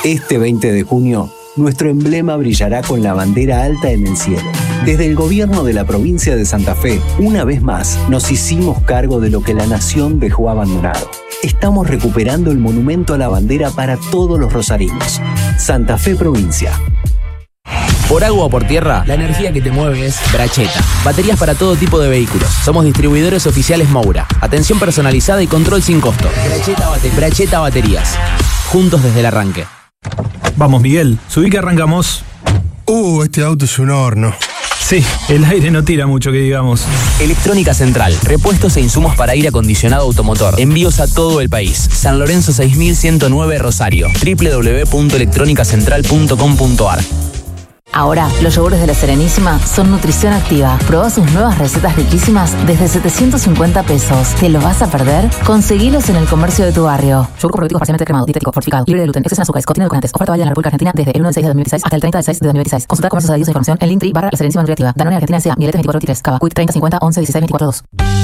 Este 20 de junio, nuestro emblema brillará con la bandera alta en el cielo. Desde el gobierno de la provincia de Santa Fe, una vez más, nos hicimos cargo de lo que la nación dejó abandonado. Estamos recuperando el monumento a la bandera para todos los rosarinos. Santa Fe Provincia. Por agua o por tierra, la energía que te mueve es Bracheta. Baterías para todo tipo de vehículos. Somos distribuidores oficiales Moura. Atención personalizada y control sin costo. Bracheta Baterías. Juntos desde el arranque. Vamos, Miguel, subí que arrancamos. Este auto es un horno. Sí, el aire no tira mucho, que digamos. Electrónica Central. Repuestos e insumos para aire acondicionado automotor. Envíos a todo el país. San Lorenzo 6109 Rosario. www.electronicacentral.com.ar. Ahora, los yogures de La Serenísima son nutrición activa. Probá sus nuevas recetas riquísimas desde 750 pesos. ¿Te lo vas a perder? Conseguilos en el comercio de tu barrio. Yogur probiótico parcialmente cremado, dietético, fortificado, libre de gluten, exceso en azúcares, contiene edulcorantes. Oferta válida en la República Argentina desde el 1 del 6 de 2016 hasta el 30 del 6 de 2016. Consulta comercios adheridos a información en Linktree /La Serenísima Nutritiva. Danone Argentina S.A. Miletes 24 23. Cava. Quit 30 50 11 16 24 2.